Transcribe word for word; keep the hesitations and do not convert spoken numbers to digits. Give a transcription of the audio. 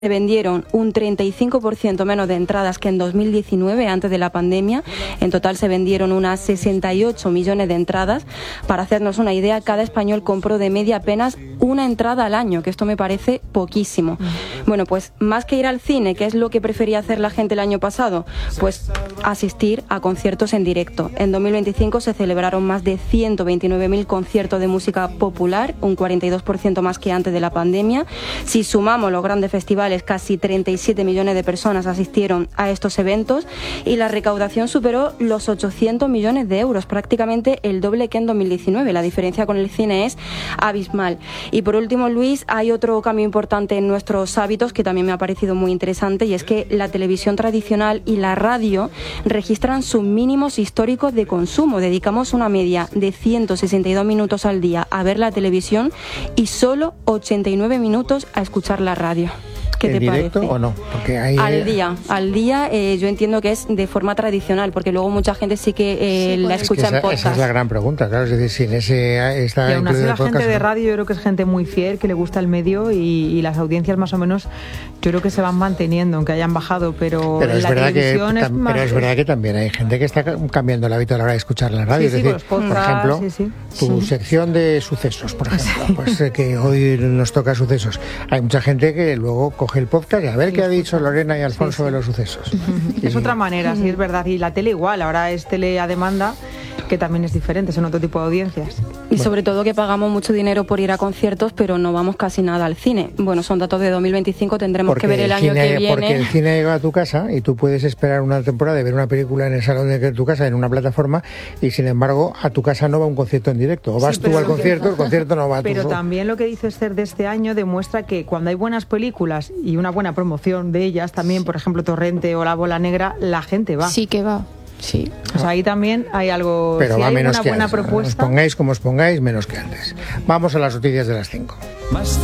Se vendieron un treinta y cinco por ciento menos de entradas que en dos mil diecinueve, antes de la pandemia. En total se vendieron unas sesenta y ocho millones de entradas. Para hacernos una idea, cada español compró de media apenas una entrada al año, que esto me parece poquísimo. Bueno, pues más que ir al cine, que es lo que prefería hacer la gente el año pasado, pues asistir a conciertos en directo. En dos mil veinticinco se celebraron más de ciento veintinueve mil conciertos de música popular, un cuarenta y dos por ciento más que antes de la pandemia. Si sumamos los grandes festivales, casi treinta y siete millones de personas asistieron a estos eventos y la recaudación superó los ochocientos millones de euros, prácticamente el doble que en dos mil diecinueve. La diferencia con el cine es abismal. Y por último, Luis, hay otro cambio importante en nuestros hábitos que también me ha parecido muy interesante, y es que la televisión tradicional y la radio registran sus mínimos históricos de consumo. Dedicamos una media de ciento sesenta y dos minutos al día a ver la televisión y solo ochenta y nueve minutos a escuchar la radio. ¿Qué te ¿En directo parece? o no? Porque hay... Al día, al día eh, yo entiendo que es de forma tradicional, porque luego mucha gente sí que eh, Sí, la pues, escucha esa, en podcast. esa es la gran pregunta, claro, es decir, si en ese está Y aún así incluido la el podcast, gente de ¿no? radio yo creo que es gente muy fiel, que le gusta el medio y, y las audiencias más o menos yo creo que se van manteniendo, aunque hayan bajado, pero, Pero es, la verdad que, televisión es tam- más... pero es verdad que también hay gente que está cambiando el hábito a la hora de escuchar la radio. Sí, sí, es decir, los podcasts, por ejemplo, sí, sí. tu Sí. sección de sucesos, por ejemplo, pues eh, que hoy nos toca sucesos. Hay mucha gente que luego coge el podcast y a ver Sí, qué ha dicho escucha. Lorena y Alfonso Sí, sí. de los sucesos. Es Y- otra manera, sí, es verdad. Y la tele igual, ahora es tele a demanda, que también es diferente, son otro tipo de audiencias. Y sobre todo que pagamos mucho dinero por ir a conciertos, pero no vamos casi nada al cine. Bueno, son datos de dos mil veinticinco, tendremos Porque que ver el el año cine- que viene. Porque el cine llega a tu casa y tú puedes esperar una temporada de ver una película en el salón de tu casa, en una plataforma, y sin embargo a tu casa no va un concierto en directo. O vas Sí, tú pero al lo que- concierto, el concierto no va a tu Pero solo. también lo que dice Esther de este año demuestra que cuando hay buenas películas y una buena promoción de ellas, también, por ejemplo, Torrente o La Bola Negra, la gente va. Sí que va, sí. O sea, ahí también hay algo... Pero si va hay menos una que buena antes. Os propuesta... pongáis como os pongáis, menos que antes. Vamos a las noticias de las cinco.